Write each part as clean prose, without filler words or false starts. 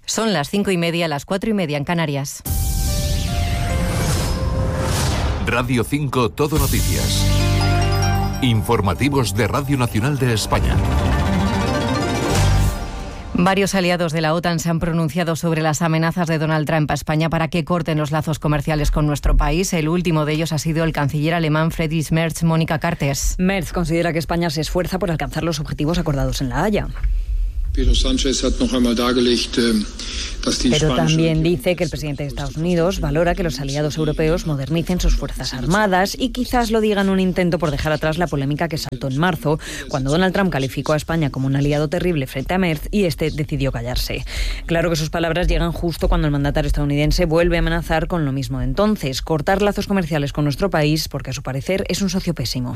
Son las 5:30, las 4:30 en Canarias. Radio 5 Todo Noticias. Informativos de Radio Nacional de España. Varios aliados de la OTAN se han pronunciado sobre las amenazas de Donald Trump a España para que corten los lazos comerciales con nuestro país. El último de ellos ha sido el canciller alemán Friedrich Merz. Mónica Cartes. Merz considera que España se esfuerza por alcanzar los objetivos acordados en La Haya. Pero también dice que el presidente de Estados Unidos valora que los aliados europeos modernicen sus fuerzas armadas y quizás lo diga en un intento por dejar atrás la polémica que saltó en marzo, cuando Donald Trump calificó a España como un aliado terrible frente a Merz y este decidió callarse. Claro que sus palabras llegan justo cuando el mandatario estadounidense vuelve a amenazar con lo mismo de entonces, cortar lazos comerciales con nuestro país porque a su parecer es un socio pésimo.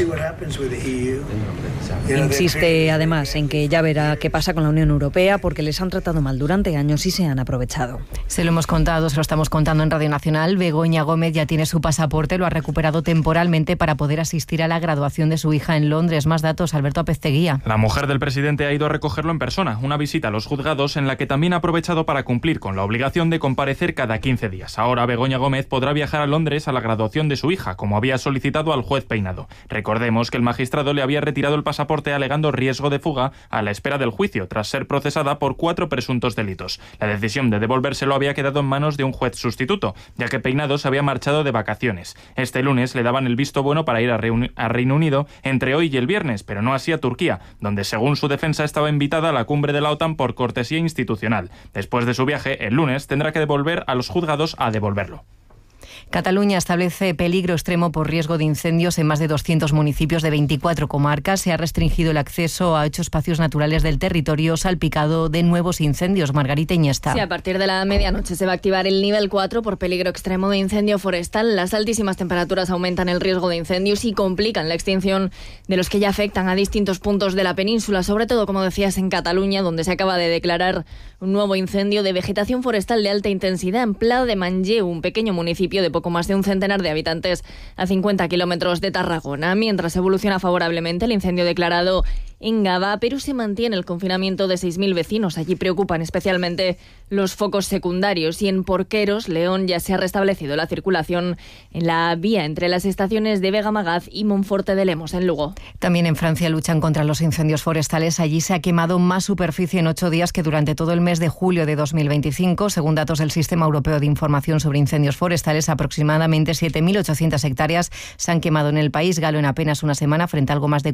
Insiste además en que ya verá qué pasa con la Unión Europea porque les han tratado mal durante años y se han aprovechado. Se lo hemos contado, se lo estamos contando en Radio Nacional. Begoña Gómez ya tiene su pasaporte, lo ha recuperado temporalmente para poder asistir a la graduación de su hija en Londres. Más datos, Alberto Apezteguía. La mujer del presidente ha ido a recogerlo en persona, una visita a los juzgados en la que también ha aprovechado para cumplir con la obligación de comparecer cada 15 días. Ahora Begoña Gómez podrá viajar a Londres a la graduación de su hija, como había solicitado al juez Peinado. Recordemos que el magistrado le había retirado el pasaporte alegando riesgo de fuga a la espera del juicio, tras ser procesada por 4 presuntos delitos. La decisión de devolvérselo había quedado en manos de un juez sustituto, ya que Peinado se había marchado de vacaciones. Este lunes le daban el visto bueno para ir a Reino Unido entre hoy y el viernes, pero no así a Turquía, donde según su defensa estaba invitada a la cumbre de la OTAN por cortesía institucional. Después de su viaje, el lunes tendrá que devolver a los juzgados a devolverlo. Cataluña establece peligro extremo por riesgo de incendios en más de 200 municipios de 24 comarcas. Se ha restringido el acceso a 8 espacios naturales del territorio salpicado de nuevos incendios. Margarita Iniesta. Sí, a partir de la medianoche se va a activar el nivel 4 por peligro extremo de incendio forestal. Las altísimas temperaturas aumentan el riesgo de incendios y complican la extinción de los que ya afectan a distintos puntos de la península, sobre todo, como decías, en Cataluña, donde se acaba de declarar un nuevo incendio de vegetación forestal de alta intensidad en Pla de Manlleu, un pequeño municipio de poco más de un centenar de habitantes a 50 kilómetros de Tarragona. Mientras evoluciona favorablemente el incendio declarado en Gavà, pero se mantiene el confinamiento de 6.000 vecinos. Allí preocupan especialmente los focos secundarios y en Porqueros, León, ya se ha restablecido la circulación en la vía entre las estaciones de Vega-Magaz y Monforte de Lemos, en Lugo. También en Francia luchan contra los incendios forestales. Allí se ha quemado más superficie en 8 días que durante todo el mes de julio de 2025. Según datos del Sistema Europeo de Información sobre Incendios Forestales, aproximadamente 7.800 hectáreas se han quemado en el país galo en apenas una semana, frente a algo más de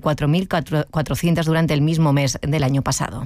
4.400 durante el mismo mes del año pasado.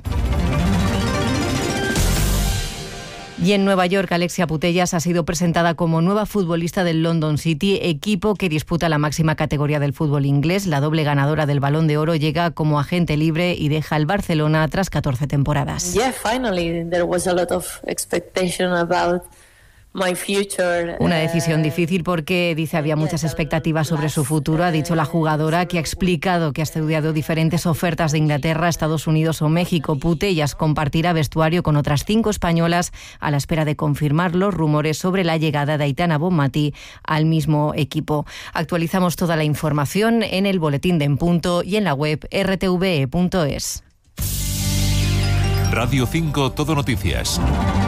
Y en Nueva York, Alexia Putellas ha sido presentada como nueva futbolista del London City, equipo que disputa la máxima categoría del fútbol inglés. La doble ganadora del Balón de Oro llega como agente libre y deja el Barcelona tras 14 temporadas. Yeah, finally there was a lot of expectation about my future. Una decisión difícil porque, dice, había muchas expectativas sobre su futuro. Ha dicho la jugadora, que ha explicado que ha estudiado diferentes ofertas de Inglaterra, Estados Unidos o México. Putellas compartirá vestuario con otras 5 españolas a la espera de confirmar los rumores sobre la llegada de Aitana Bonmatí al mismo equipo. Actualizamos toda la información en el boletín de En Punto y en la web rtve.es. Radio 5 Todo Noticias.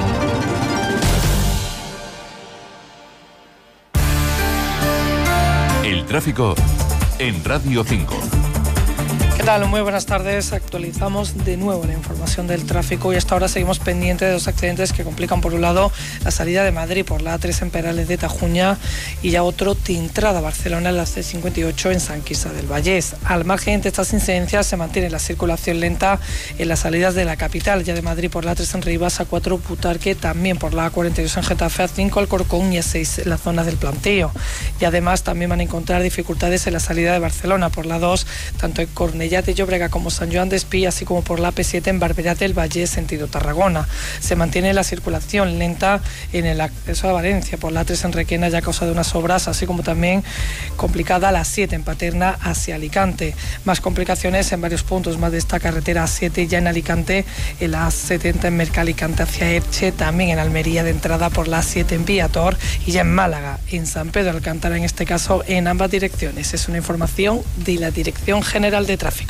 El tráfico en Radio 5. ¿Qué tal? Muy buenas tardes. Actualizamos de nuevo la información del tráfico y hasta ahora seguimos pendientes de 2 accidentes que complican, por un lado, la salida de Madrid por la A3 en Perales de Tajuña y ya otro de entrada a Barcelona en la C58 en San Quirze del Vallès. Al margen de estas incidencias se mantiene la circulación lenta en las salidas de la capital, ya de Madrid por la A3 en Rivas, A4 Butarque, también por la A42 en Getafe, A5 Alcorcón y A6 en la zona del Plantío. Y además también van a encontrar dificultades en la salida de Barcelona por la 2, tanto en Cornellà de Llobregat como San Joan d'Espí, así como por la P7 en Barberà del Vallès sentido Tarragona. Se mantiene la circulación lenta en el acceso a Valencia por la A3 en Requena, ya a causa de unas obras, así como también complicada la 7 en Paterna hacia Alicante. Más complicaciones en varios puntos más de esta carretera A7 ya en Alicante, en la A70 en Mercalicante hacia Elche, también en Almería de entrada por la A7 en Viator y ya en Málaga, en San Pedro Alcántara, en este caso en ambas direcciones. Es una información de la Dirección General de Tráfico.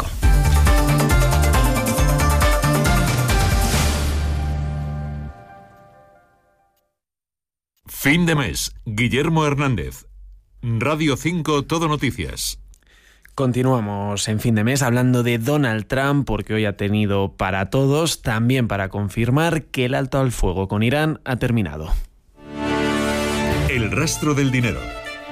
Fin de mes. Guillermo Hernández. Radio 5 Todo Noticias. Continuamos en Fin de Mes hablando de Donald Trump, porque hoy ha tenido para todos, también para confirmar que el alto al fuego con Irán ha terminado. El rastro del dinero.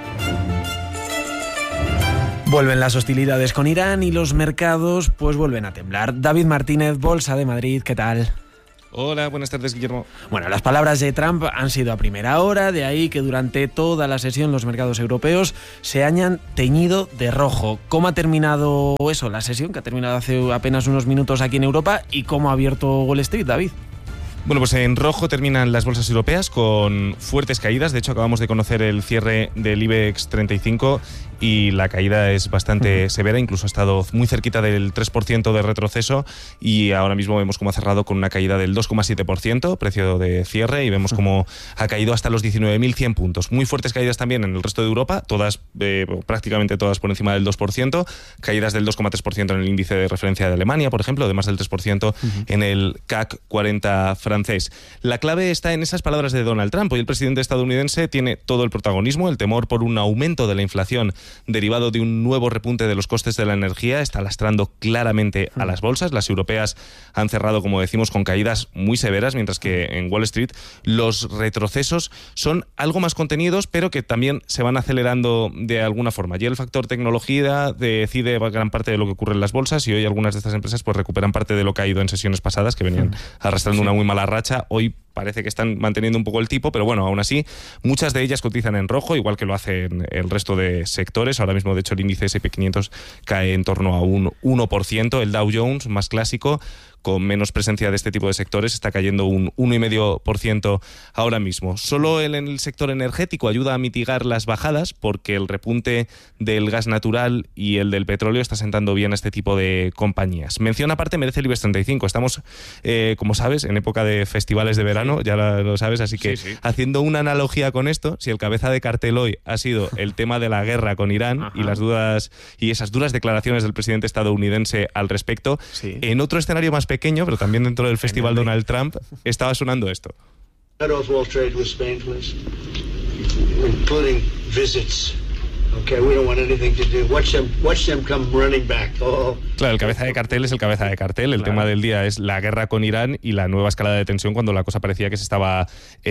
Vuelven las hostilidades con Irán y los mercados pues vuelven a temblar. David Martínez, Bolsa de Madrid, ¿qué tal? Hola, buenas tardes, Guillermo. Bueno, las palabras de Trump han sido a primera hora, de ahí que durante toda la sesión los mercados europeos se hayan teñido de rojo. ¿Cómo ha terminado eso, la sesión, que ha terminado hace apenas unos minutos aquí en Europa, y cómo ha abierto Wall Street, David? Bueno, pues en rojo terminan las bolsas europeas con fuertes caídas. De hecho, acabamos de conocer el cierre del IBEX 35 y la caída es bastante severa, incluso ha estado muy cerquita del 3% de retroceso y ahora mismo vemos cómo ha cerrado con una caída del 2,7%, precio de cierre, y vemos cómo ha caído hasta los 19.100 puntos. Muy fuertes caídas también en el resto de Europa, todas, prácticamente todas por encima del 2%, caídas del 2,3% en el índice de referencia de Alemania, por ejemplo, de más del 3% en el CAC 40 francés. La clave está en esas palabras de Donald Trump. Hoy el presidente estadounidense tiene todo el protagonismo. El temor por un aumento de la inflación derivado de un nuevo repunte de los costes de la energía está lastrando claramente a las bolsas. Las europeas han cerrado, como decimos, con caídas muy severas, mientras que en Wall Street los retrocesos son algo más contenidos, pero que también se van acelerando de alguna forma. Y el factor tecnología decide gran parte de lo que ocurre en las bolsas, y hoy algunas de estas empresas pues recuperan parte de lo caído en sesiones pasadas, que venían arrastrando una muy mala racha. Hoy parece que están manteniendo un poco el tipo, pero bueno, aún así, muchas de ellas cotizan en rojo, igual que lo hacen el resto de sectores. Ahora mismo, de hecho, el índice S&P 500 cae en torno a un 1%. El Dow Jones, más clásico, con menos presencia de este tipo de sectores, está cayendo un 1,5% ahora mismo. Solo en el sector energético ayuda a mitigar las bajadas, porque el repunte del gas natural y el del petróleo está sentando bien a este tipo de compañías. Mención aparte merece el IBEX 35. Estamos, como sabes, en época de festivales de verano, ya lo sabes, así que haciendo una analogía con esto, si el cabeza de cartel hoy ha sido el tema de la guerra con Irán y las dudas y esas duras declaraciones del presidente estadounidense al respecto, en otro escenario más pequeño, pero también dentro del festival Donald Trump, estaba sonando esto. Claro, el cabeza de cartel es el cabeza de cartel. El tema del día es la guerra con Irán y la nueva escalada de tensión cuando la cosa parecía que se estaba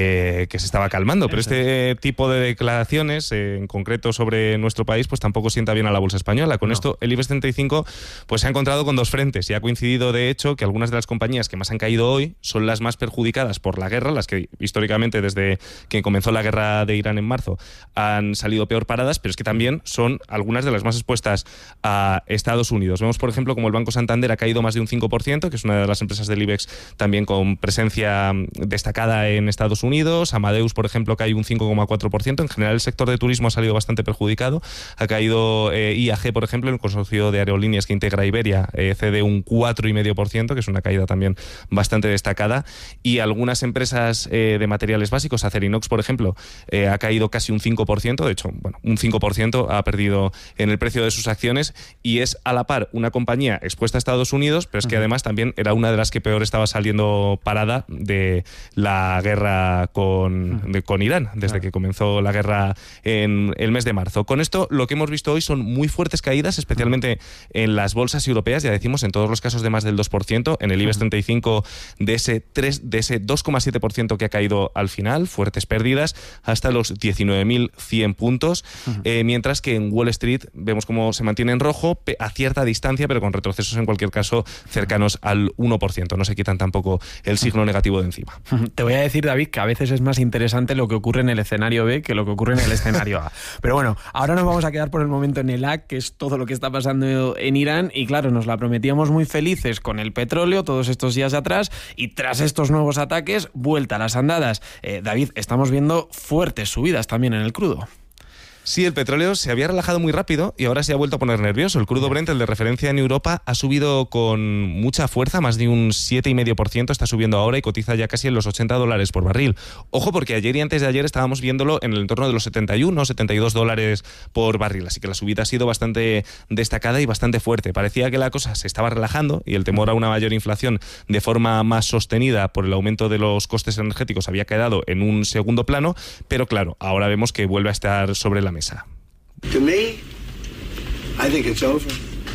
calmando. Pero este tipo de declaraciones, en concreto sobre nuestro país, pues tampoco sienta bien a la bolsa española. Con esto, el IBEX 35 pues se ha encontrado con dos frentes, y ha coincidido, de hecho, que algunas de las compañías que más han caído hoy son las más perjudicadas por la guerra, las que históricamente, desde que comenzó la guerra de Irán en marzo, han salido peor paradas, pero es que también son algunas de las más expuestas a Estados Unidos. Vemos, por ejemplo, como el Banco Santander ha caído más de un 5%, que es una de las empresas del IBEX también con presencia destacada en Estados Unidos. Amadeus, por ejemplo, cae un 5,4%. En general, el sector de turismo ha salido bastante perjudicado. Ha caído IAG, por ejemplo, el consorcio de aerolíneas que integra Iberia, cede un 4,5%, que es una caída también bastante destacada. Y algunas empresas de materiales básicos, Acerinox, por ejemplo, ha caído casi un 5%. De hecho, bueno, un 5% ha perdido en el precio de sus acciones, y es a la par una compañía expuesta a Estados Unidos, pero es que además también era una de las que peor estaba saliendo parada de la guerra con Irán, desde que comenzó la guerra en el mes de marzo. Con esto, lo que hemos visto hoy son muy fuertes caídas, especialmente en las bolsas europeas, ya decimos, en todos los casos de más del 2%, en el IBEX 35 de ese 2,7% que ha caído al final, fuertes pérdidas, hasta los 19.100 puntos, mientras que en Wall Street vemos cómo se mantiene en rojo a cierta distancia, pero con retrocesos en cualquier caso cercanos al 1%. No se quitan tampoco el signo negativo de encima. Te voy a decir, David, que a veces es más interesante lo que ocurre en el escenario B que lo que ocurre en el escenario A. Pero bueno, ahora nos vamos a quedar por el momento en el A, que es todo lo que está pasando en Irán, y claro, nos la prometíamos muy felices con el petróleo todos estos días atrás, y tras estos nuevos ataques, vuelta a las andadas. David, estamos viendo fuertes subidas también en el crudo. Sí, el petróleo se había relajado muy rápido y ahora se ha vuelto a poner nervioso. El crudo Brent, el de referencia en Europa, ha subido con mucha fuerza, más de un 7,5%, está subiendo ahora y cotiza ya casi en los $80 por barril. Ojo, porque ayer y antes de ayer estábamos viéndolo en el entorno de los 71, $72 por barril, así que la subida ha sido bastante destacada y bastante fuerte. Parecía que la cosa se estaba relajando y el temor a una mayor inflación de forma más sostenida por el aumento de los costes energéticos había quedado en un segundo plano, pero claro, ahora vemos que vuelve a estar sobre la mesa. To me, I think it's over.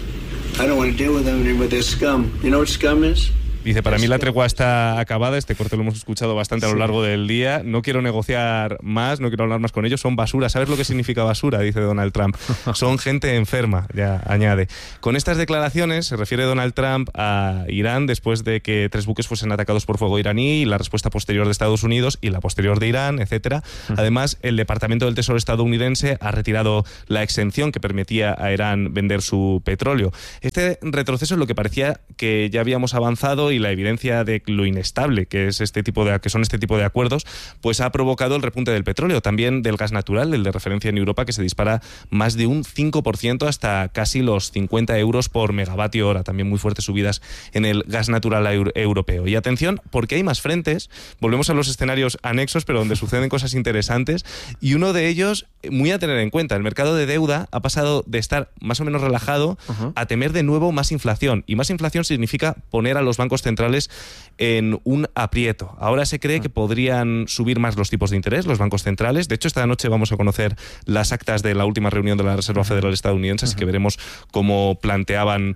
I don't want to deal with this scum. You know what scum is? Dice, para mí la tregua está acabada, este corte lo hemos escuchado bastante a lo largo del día, no quiero negociar más, no quiero hablar más con ellos, son basura. ¿Sabes lo que significa basura?, dice Donald Trump. Son gente enferma, ya añade. Con estas declaraciones se refiere Donald Trump a Irán después de que 3 buques fuesen atacados por fuego iraní y la respuesta posterior de Estados Unidos y la posterior de Irán, etcétera. Además, el Departamento del Tesoro estadounidense ha retirado la exención que permitía a Irán vender su petróleo. Este retroceso es lo que parecía que ya habíamos avanzado y la evidencia de lo inestable que son este tipo de acuerdos, pues ha provocado el repunte del petróleo, también del gas natural, el de referencia en Europa, que se dispara más de un 5% hasta casi los 50 euros por megavatio hora. También muy fuertes subidas en el gas natural europeo. Y atención, porque hay más frentes, volvemos a los escenarios anexos, pero donde suceden cosas interesantes, y uno de ellos, muy a tener en cuenta, el mercado de deuda ha pasado de estar más o menos relajado a temer de nuevo más inflación, y más inflación significa poner a los bancos centrales en un aprieto. Ahora se cree que podrían subir más los tipos de interés, los bancos centrales. De hecho, esta noche vamos a conocer las actas de la última reunión de la Reserva Federal estadounidense, así que veremos cómo planteaban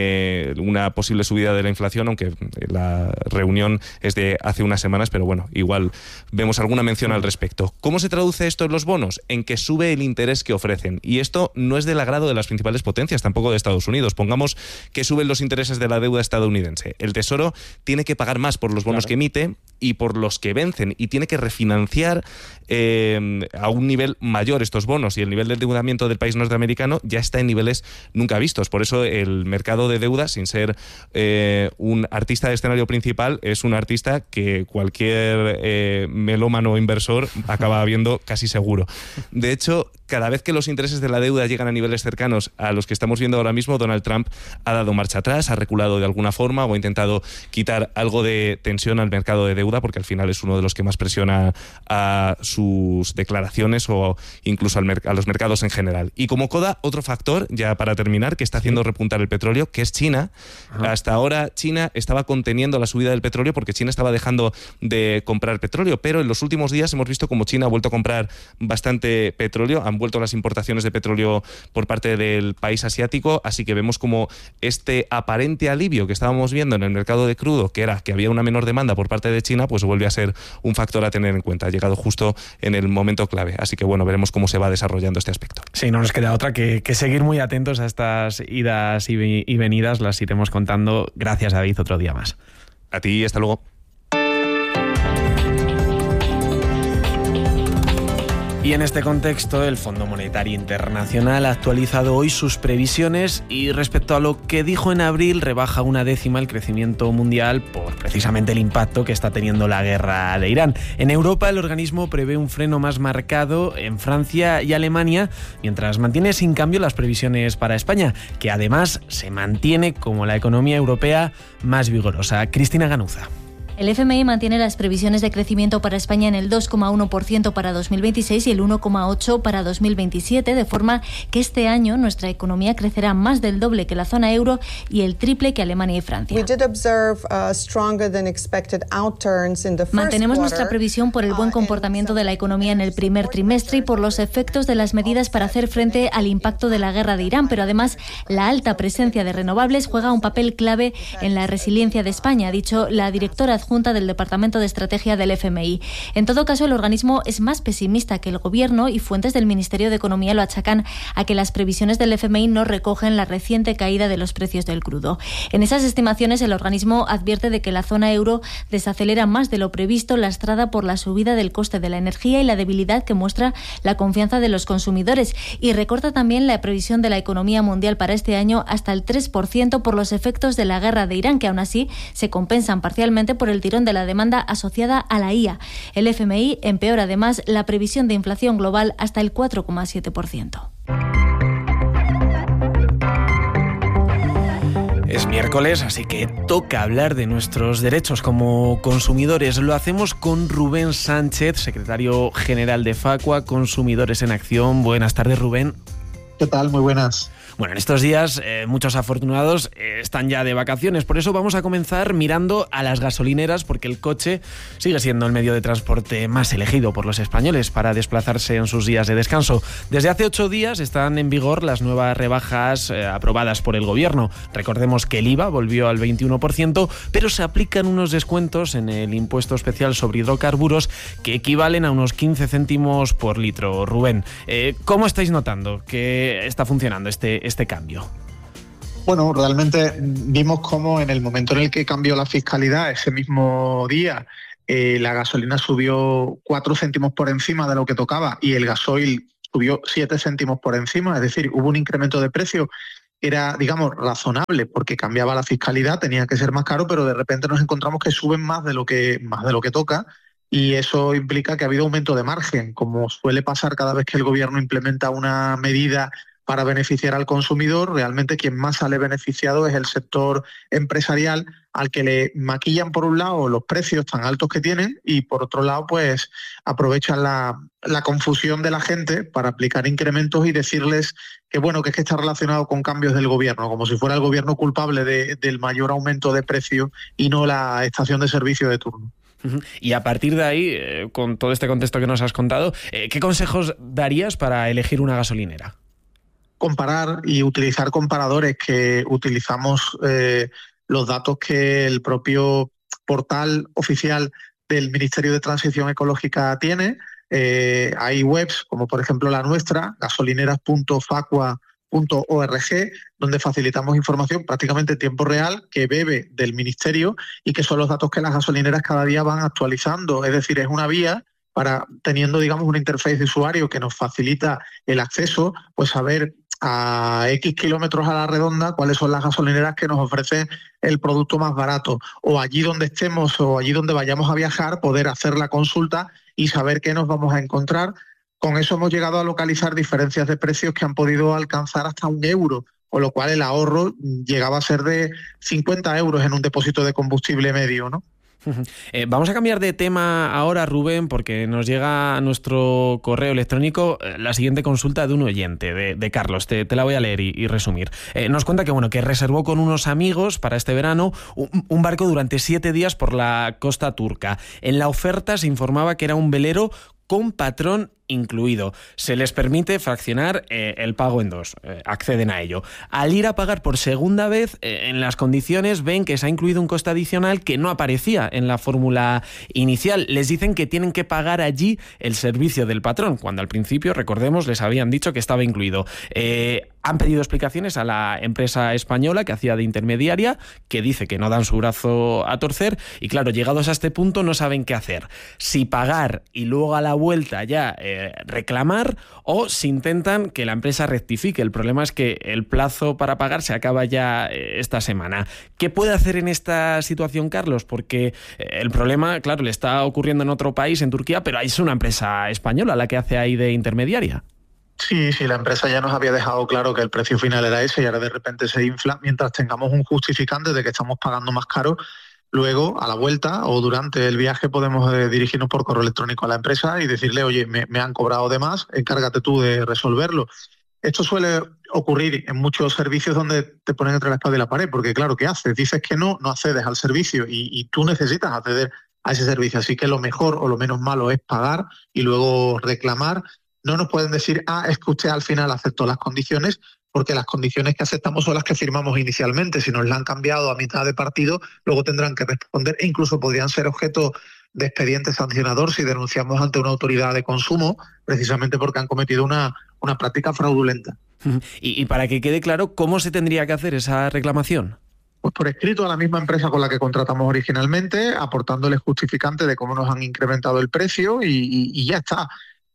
una posible subida de la inflación, aunque la reunión es de hace unas semanas, pero bueno, igual vemos alguna mención al respecto. ¿Cómo se traduce esto en los bonos? En que sube el interés que ofrecen. Y esto no es del agrado de las principales potencias, tampoco de Estados Unidos. Pongamos que suben los intereses de la deuda estadounidense. El Tesoro tiene que pagar más por los bonos que emite y por los que vencen, y tiene que refinanciar a un nivel mayor estos bonos, y el nivel de endeudamiento del país norteamericano ya está en niveles nunca vistos. Por eso el mercado de deuda, sin ser un artista de escenario principal, es un artista que cualquier melómano inversor acaba viendo casi seguro. De hecho, cada vez que los intereses de la deuda llegan a niveles cercanos a los que estamos viendo ahora mismo, Donald Trump ha dado marcha atrás, ha reculado de alguna forma o ha intentado quitar algo de tensión al mercado de deuda, porque al final es uno de los que más presiona a sus declaraciones o incluso a los mercados en general. Y como coda, otro factor, ya para terminar, que está haciendo repuntar el petróleo, que es China. Hasta ahora China estaba conteniendo la subida del petróleo porque China estaba dejando de comprar petróleo, pero en los últimos días hemos visto como China ha vuelto a comprar bastante petróleo, han vuelto las importaciones de petróleo por parte del país asiático, así que vemos como este aparente alivio que estábamos viendo en el mercado de crudo, que era que había una menor demanda por parte de China, pues vuelve a ser un factor a tener en cuenta. Ha llegado justo en el momento clave, así que bueno, veremos cómo se va desarrollando este aspecto. Sí, no nos queda otra que seguir muy atentos a estas idas y venidas, las iremos contando. Gracias, David, otro día más. A ti, hasta luego. Y en este contexto, el Fondo Monetario Internacional ha actualizado hoy sus previsiones y respecto a lo que dijo en abril, rebaja 1/10 el crecimiento mundial por precisamente el impacto que está teniendo la guerra de Irán. En Europa, el organismo prevé un freno más marcado en Francia y Alemania, mientras mantiene sin cambio las previsiones para España, que además se mantiene como la economía europea más vigorosa. Cristina Ganuza. El FMI mantiene las previsiones de crecimiento para España en el 2,1% para 2026 y el 1,8% para 2027, de forma que este año nuestra economía crecerá más del doble que la zona euro y el triple que Alemania y Francia. Mantenemos nuestra previsión por el buen comportamiento de la economía en el primer trimestre y por los efectos de las medidas para hacer frente al impacto de la guerra de Irán, pero además la alta presencia de renovables juega un papel clave en la resiliencia de España, ha dicho la directora adjunta del Departamento de Estrategia del FMI. En todo caso, el organismo es más pesimista que el Gobierno y fuentes del Ministerio de Economía lo achacan a que las previsiones del FMI no recogen la reciente caída de los precios del crudo. En esas estimaciones, el organismo advierte de que la zona euro desacelera más de lo previsto, lastrada por la subida del coste de la energía y la debilidad que muestra la confianza de los consumidores, y recorta también la previsión de la economía mundial para este año hasta el 3% por los efectos de la guerra de Irán, que aún así se compensan parcialmente por el el tirón de la demanda asociada a la IA. El FMI empeora además la previsión de inflación global hasta el 4,7%. Es miércoles, así que toca hablar de nuestros derechos como consumidores. Lo hacemos con Rubén Sánchez, secretario general de Facua, Consumidores en Acción. Buenas tardes, Rubén. ¿Qué tal? Muy buenas. Bueno, en estos días muchos afortunados están ya de vacaciones, por eso vamos a comenzar mirando a las gasolineras, porque el coche sigue siendo el medio de transporte más elegido por los españoles para desplazarse en sus días de descanso. Desde hace 8 días están en vigor las nuevas rebajas aprobadas por el Gobierno. Recordemos que el IVA volvió al 21%, pero se aplican unos descuentos en el impuesto especial sobre hidrocarburos que equivalen a unos 15 céntimos por litro. Rubén, ¿cómo estáis notando que está funcionando este cambio? Bueno, realmente vimos cómo en el momento en el que cambió la fiscalidad, ese mismo día, la gasolina subió 4 céntimos por encima de lo que tocaba y el gasoil subió 7 céntimos por encima. Es decir, hubo un incremento de precio, era, digamos, razonable porque cambiaba la fiscalidad, tenía que ser más caro, pero de repente nos encontramos que suben más de lo que toca. Y eso implica que ha habido aumento de margen, como suele pasar cada vez que el Gobierno implementa una medida para beneficiar al consumidor. Realmente quien más sale beneficiado es el sector empresarial, al que le maquillan por un lado los precios tan altos que tienen y por otro lado pues aprovechan la confusión de la gente para aplicar incrementos y decirles que bueno, que es que está relacionado con cambios del Gobierno, como si fuera el Gobierno culpable del mayor aumento de precio y no la estación de servicio de turno. Y a partir de ahí, con todo este contexto que nos has contado, ¿qué consejos darías para elegir una gasolinera? Comparar y utilizar comparadores, que utilizamos los datos que el propio portal oficial del Ministerio de Transición Ecológica tiene. Hay webs como por ejemplo la nuestra, gasolineras.facua.org, donde facilitamos información prácticamente en tiempo real que bebe del Ministerio y que son los datos que las gasolineras cada día van actualizando. Es decir, es una vía para, teniendo digamos una interfaz de usuario que nos facilita el acceso, pues saber a X kilómetros a la redonda cuáles son las gasolineras que nos ofrecen el producto más barato, o allí donde estemos o allí donde vayamos a viajar poder hacer la consulta y saber qué nos vamos a encontrar. Con eso hemos llegado a localizar diferencias de precios que han podido alcanzar hasta €1, con lo cual el ahorro llegaba a ser de 50 euros en un depósito de combustible medio, ¿no? Vamos a cambiar de tema ahora, Rubén, porque nos llega a nuestro correo electrónico la siguiente consulta de un oyente, de Carlos. Te la voy a leer y resumir. Nos cuenta que reservó con unos amigos para este verano un barco durante 7 días por la costa turca. En la oferta se informaba que era un velero con patrón incluido. Se les permite fraccionar el pago en 2. Acceden a ello. Al ir a pagar por segunda vez, en las condiciones ven que se ha incluido un coste adicional que no aparecía en la fórmula inicial. Les dicen que tienen que pagar allí el servicio del patrón, cuando al principio, recordemos, les habían dicho que estaba incluido. Han pedido explicaciones a la empresa española que hacía de intermediaria, que dice que no dan su brazo a torcer, y claro, llegados a este punto no saben qué hacer. Si pagar y luego a la vuelta ya reclamar, o si intentan que la empresa rectifique. El problema es que el plazo para pagar se acaba ya esta semana. ¿Qué puede hacer en esta situación, Carlos? Porque el problema, claro, le está ocurriendo en otro país, en Turquía, pero es una empresa española la que hace ahí de intermediaria. Sí, la empresa ya nos había dejado claro que el precio final era ese y ahora de repente se infla. Mientras tengamos un justificante de que estamos pagando más caro, luego a la vuelta o durante el viaje podemos dirigirnos por correo electrónico a la empresa y decirle, oye, me han cobrado de más, encárgate tú de resolverlo. Esto suele ocurrir en muchos servicios donde te ponen entre la espada y la pared, porque claro, ¿qué haces? Dices que no accedes al servicio y tú necesitas acceder a ese servicio. Así que lo mejor o lo menos malo es pagar y luego reclamar. No nos pueden decir, es que usted al final aceptó las condiciones, porque las condiciones que aceptamos son las que firmamos inicialmente. Si nos la han cambiado a mitad de partido, luego tendrán que responder e incluso podrían ser objeto de expediente sancionador si denunciamos ante una autoridad de consumo, precisamente porque han cometido una práctica fraudulenta. Y para que quede claro, ¿cómo se tendría que hacer esa reclamación? Pues por escrito a la misma empresa con la que contratamos originalmente, aportándoles justificante de cómo nos han incrementado el precio y ya está.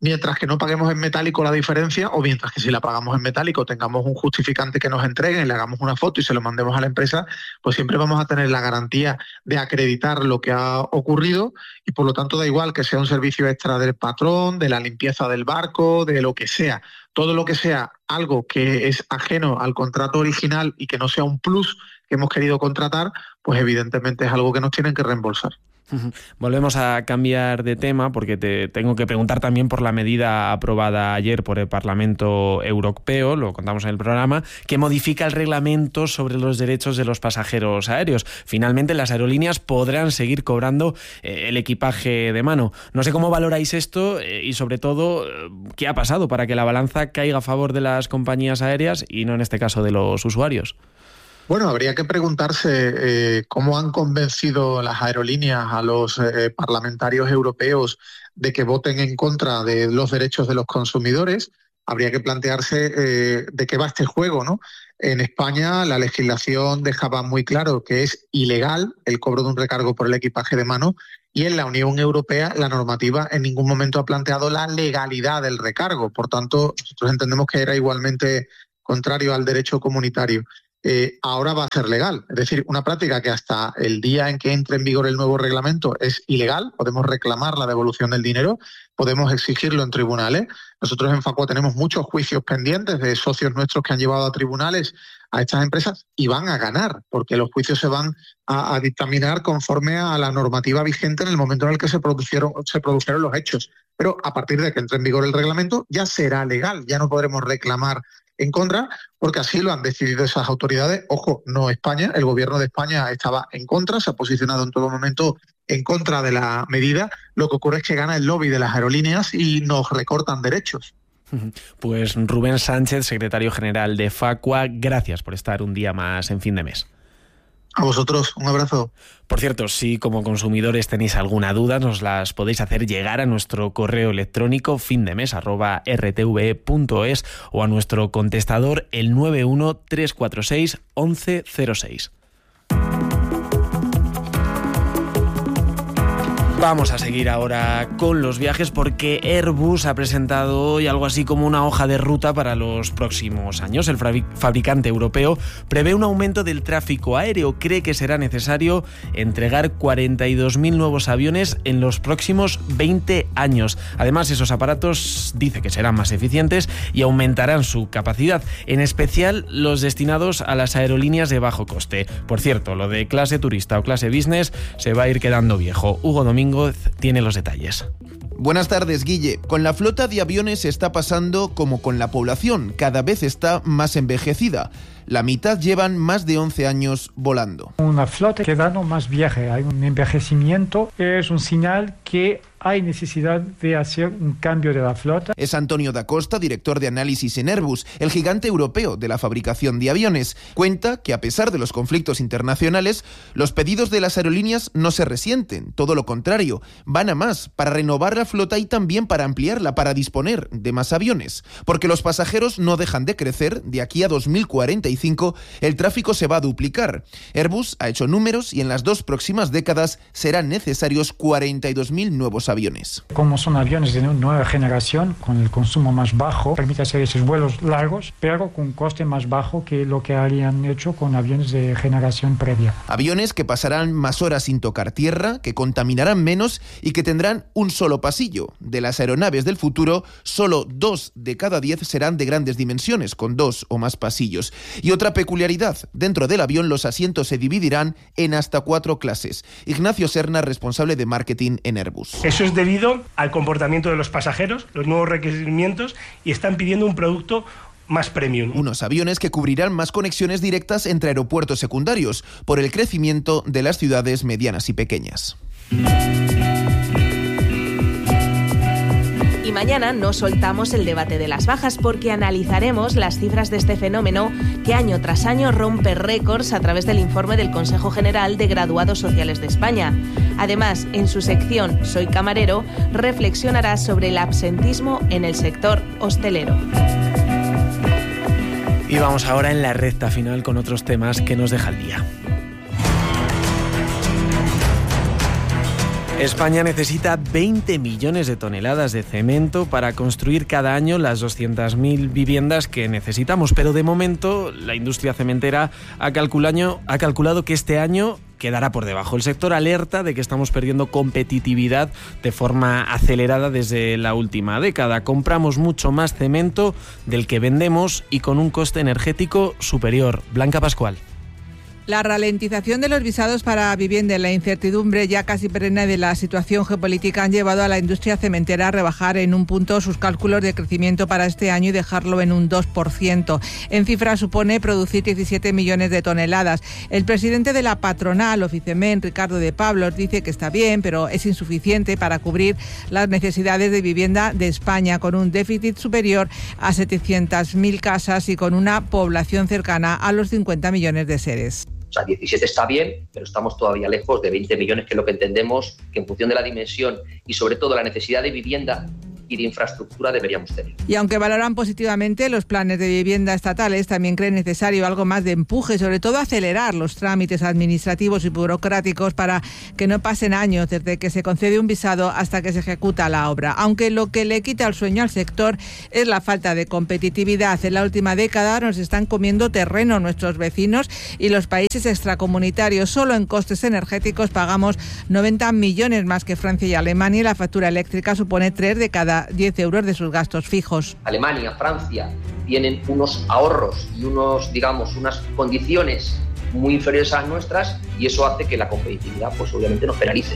mientras que no paguemos en metálico la diferencia, o mientras que si la pagamos en metálico tengamos un justificante que nos entreguen, le hagamos una foto y se lo mandemos a la empresa, pues siempre vamos a tener la garantía de acreditar lo que ha ocurrido, y por lo tanto da igual que sea un servicio extra del patrón, de la limpieza del barco, de lo que sea. Todo lo que sea algo que es ajeno al contrato original y que no sea un plus que hemos querido contratar, pues evidentemente es algo que nos tienen que reembolsar. Volvemos a cambiar de tema porque te tengo que preguntar también por la medida aprobada ayer por el Parlamento Europeo, lo contamos en el programa, que modifica el reglamento sobre los derechos de los pasajeros aéreos. Finalmente las aerolíneas podrán seguir cobrando el equipaje de mano. No sé cómo valoráis esto y sobre todo qué ha pasado para que la balanza caiga a favor de las compañías aéreas y no en este caso de los usuarios. Bueno, habría que preguntarse cómo han convencido las aerolíneas a los parlamentarios europeos de que voten en contra de los derechos de los consumidores. Habría que plantearse de qué va este juego, ¿no? En España la legislación dejaba muy claro que es ilegal el cobro de un recargo por el equipaje de mano, y en la Unión Europea la normativa en ningún momento ha planteado la legalidad del recargo. Por tanto, nosotros entendemos que era igualmente contrario al derecho comunitario. Ahora va a ser legal, es decir, una práctica que hasta el día en que entre en vigor el nuevo reglamento es ilegal. Podemos reclamar la devolución del dinero, podemos exigirlo en tribunales. Nosotros en Facua tenemos muchos juicios pendientes de socios nuestros que han llevado a tribunales a estas empresas y van a ganar, porque los juicios se van a dictaminar conforme a la normativa vigente en el momento en el que se produjeron los hechos. Pero a partir de que entre en vigor el reglamento ya será legal, ya no podremos reclamar en contra, porque así lo han decidido esas autoridades. Ojo, no España, el gobierno de España estaba en contra, se ha posicionado en todo momento en contra de la medida. Lo que ocurre es que gana el lobby de las aerolíneas y nos recortan derechos. Pues Rubén Sánchez, secretario general de Facua, gracias por estar un día más en Fin de Mes. A vosotros, un abrazo. Por cierto, si como consumidores tenéis alguna duda, nos las podéis hacer llegar a nuestro correo electrónico findemes@rtve.es o a nuestro contestador el 91 346 1106. Vamos a seguir ahora con los viajes porque Airbus ha presentado hoy algo así como una hoja de ruta para los próximos años. El fabricante europeo prevé un aumento del tráfico aéreo. Cree que será necesario entregar 42.000 nuevos aviones en los próximos 20 años. Además, esos aparatos dice que serán más eficientes y aumentarán su capacidad, en especial los destinados a las aerolíneas de bajo coste. Por cierto, lo de clase turista o clase business se va a ir quedando viejo. Hugo Domingo tiene los detalles. Buenas tardes, Guille. Con la flota de aviones está pasando como con la población, cada vez está más envejecida. La mitad llevan más de 11 años volando. Una flota que da más viaje, hay un envejecimiento, es un señal que hay necesidad de hacer un cambio de la flota. Es Antonio da Costa, director de análisis en Airbus, el gigante europeo de la fabricación de aviones. Cuenta que a pesar de los conflictos internacionales, los pedidos de las aerolíneas no se resienten, todo lo contrario, van a más para renovar la flota y también para ampliarla, para disponer de más aviones. Porque los pasajeros no dejan de crecer, de aquí a 2045 el tráfico se va a duplicar. Airbus ha hecho números y en las 2 próximas décadas serán necesarios 42.000 nuevos aviones. Como son aviones de nueva generación, con el consumo más bajo, permite hacer esos vuelos largos, pero con un coste más bajo que lo que habrían hecho con aviones de generación previa. Aviones que pasarán más horas sin tocar tierra, que contaminarán menos y que tendrán un solo pasillo. De las aeronaves del futuro, solo 2 de cada 10 serán de grandes dimensiones, con 2 o más pasillos. Y otra peculiaridad, dentro del avión los asientos se dividirán en hasta 4 clases. Ignacio Serna, responsable de marketing en Airbus. Eso es debido al comportamiento de los pasajeros, los nuevos requerimientos, y están pidiendo un producto más premium. Unos aviones que cubrirán más conexiones directas entre aeropuertos secundarios por el crecimiento de las ciudades medianas y pequeñas. Y mañana no soltamos el debate de las bajas porque analizaremos las cifras de este fenómeno que año tras año rompe récords a través del informe del Consejo General de Graduados Sociales de España. Además, en su sección Soy Camarero, reflexionará sobre el absentismo en el sector hostelero. Y vamos ahora en la recta final con otros temas que nos deja el día. España necesita 20 millones de toneladas de cemento para construir cada año las 200.000 viviendas que necesitamos, pero de momento la industria cementera ha calculado que este año quedará por debajo. El sector alerta de que estamos perdiendo competitividad de forma acelerada desde la última década. Compramos mucho más cemento del que vendemos y con un coste energético superior. Blanca Pascual. La ralentización de los visados para vivienda y la incertidumbre ya casi perenne de la situación geopolítica han llevado a la industria cementera a rebajar en un punto sus cálculos de crecimiento para este año y dejarlo en un 2%. En cifra supone producir 17 millones de toneladas. El presidente de la patronal, Oficement, Ricardo de Pablos, dice que está bien, pero es insuficiente para cubrir las necesidades de vivienda de España, con un déficit superior a 700.000 casas y con una población cercana a los 50 millones de seres. O sea, 17 está bien, pero estamos todavía lejos de 20 millones, que es lo que entendemos que en función de la dimensión y sobre todo la necesidad de vivienda y de infraestructura deberíamos tener. Y aunque valoran positivamente los planes de vivienda estatales, también creen necesario algo más de empuje, sobre todo acelerar los trámites administrativos y burocráticos para que no pasen años desde que se concede un visado hasta que se ejecuta la obra. Aunque lo que le quita el sueño al sector es la falta de competitividad. En la última década nos están comiendo terreno nuestros vecinos y los países extracomunitarios. Solo en costes energéticos pagamos 90 millones más que Francia y Alemania, y la factura eléctrica supone 3 de cada 10 euros de sus gastos fijos. Alemania, Francia tienen unos ahorros y unas condiciones muy inferiores a las nuestras, y eso hace que la competitividad pues obviamente nos penalice.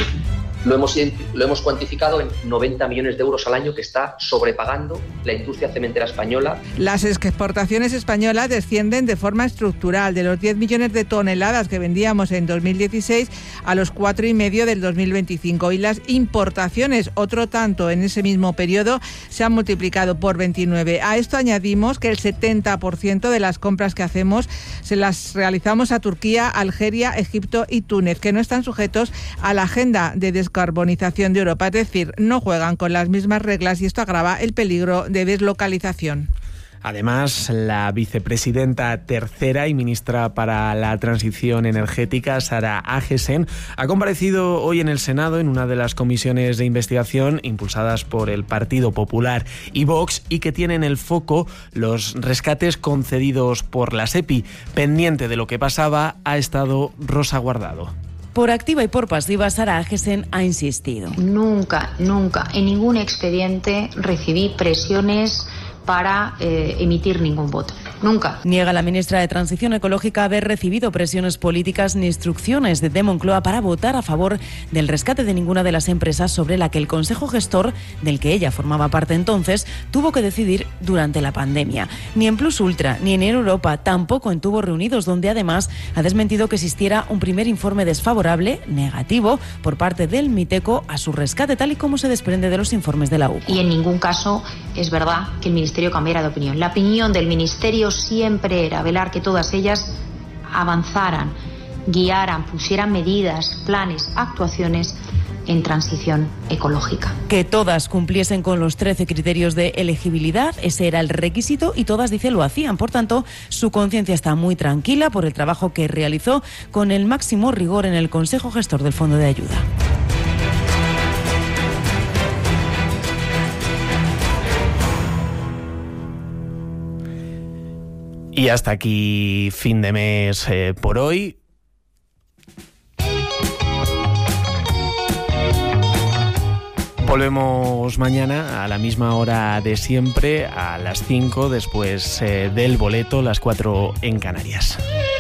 Lo hemos cuantificado en 90 millones de euros al año que está sobrepagando la industria cementera española. Las exportaciones españolas descienden de forma estructural, de los 10 millones de toneladas que vendíamos en 2016 a los 4,5 del 2025. Y las importaciones, otro tanto en ese mismo periodo, se han multiplicado por 29. A esto añadimos que el 70% de las compras que hacemos se las realizamos a Turquía, Algeria, Egipto y Túnez, que no están sujetos a la agenda de descarbonización de Europa, es decir, no juegan con las mismas reglas, y esto agrava el peligro de deslocalización. Además, la vicepresidenta tercera y ministra para la transición energética, Sara Agesen, ha comparecido hoy en el Senado en una de las comisiones de investigación impulsadas por el Partido Popular y Vox, y que tiene en el foco los rescates concedidos por la SEPI. Pendiente de lo que pasaba ha estado Rosa Guardado. Por activa y por pasiva, Sara Agesen ha insistido. Nunca en ningún expediente recibí presiones para emitir ningún voto. Nunca. Niega la ministra de Transición Ecológica haber recibido presiones políticas ni instrucciones de Moncloa para votar a favor del rescate de ninguna de las empresas sobre la que el Consejo Gestor, del que ella formaba parte entonces, tuvo que decidir durante la pandemia. Ni en Plus Ultra, ni en Europa, tampoco en Tubos Reunidos, donde además ha desmentido que existiera un primer informe desfavorable, negativo, por parte del Miteco a su rescate, tal y como se desprende de los informes de la UCO. Y en ningún caso es verdad que el Ministerio cambiara de opinión. La opinión del Ministerio siempre era velar que todas ellas avanzaran, guiaran, pusieran medidas, planes, actuaciones en transición ecológica. Que todas cumpliesen con los 13 criterios de elegibilidad, ese era el requisito, y todas, dice, lo hacían. Por tanto, su conciencia está muy tranquila por el trabajo que realizó con el máximo rigor en el Consejo Gestor del Fondo de Ayuda. Y hasta aquí fin de mes por hoy. Volvemos mañana a la misma hora de siempre, a las 5, después del boleto, las 4 en Canarias.